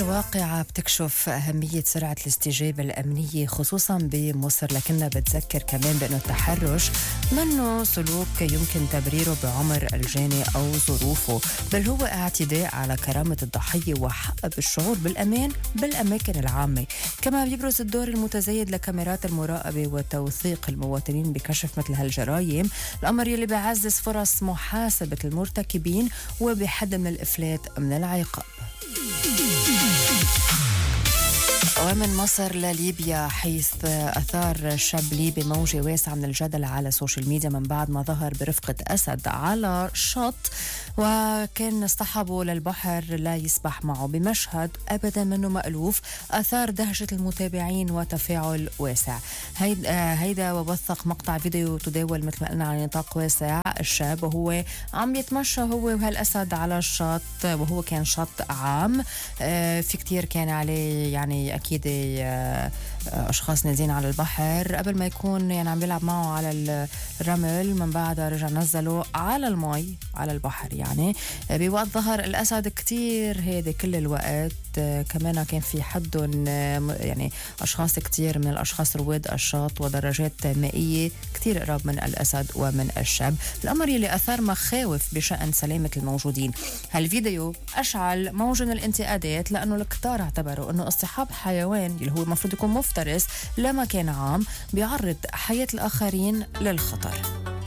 واقعة بتكشف أهمية سرعة الاستجابة الأمنية خصوصا بمصر، لكنها بتذكر كمان بأنه التحرش منه سلوك يمكن تبريره بعمر الجاني أو ظروفه، بل هو اعتداء على كرامة الضحية وحق بالشعور بالأمان بالأماكن العامة. كما بيبرز الدور المتزايد لكاميرات المراقبة وتوثيق المواطنين بكشف مثل هالجرائم، الأمر يلي بيعزز فرص محاسبة المرتكبين وبحد من الإفلات من العقاب. ومن مصر لليبيا، حيث أثار شاب ليبي موجة واسعة من الجدل على السوشيال ميديا من بعد ما ظهر برفقة أسد على شط وكان اصطحبه للبحر لا يسبح معه بمشهد أبدا منه مألوف، أثار دهشة المتابعين وتفاعل واسع. هيدا ووثق مقطع فيديو تداول مثل ما قلنا على نطاق واسع الشاب وهو عم يتمشى هو وهالأسد على الشط، وهو كان شط عام في كتير كان عليه يعني أكيد أشخاص نازلين على البحر قبل ما يكون يعني عم بيلعب معه على الرمل، من بعدها رجع نزله على المي على البحر. يعني بوقت ظهر الأسد كتير هيدا كل الوقت، كمان كان في حدهم يعني أشخاص كتير من الأشخاص رواد الشاط ودراجات مائية كتير قراب من الأسد ومن الشاب، الأمر يلي أثار مخاوف بشأن سلامة الموجودين. هالفيديو أشعل موج من الانتقادات لأنه الكتار اعتبروا أنه اصطحاب حيوان اللي هو المفروض يكون مفترس لمكان عام بيعرض حياة الآخرين للخطر.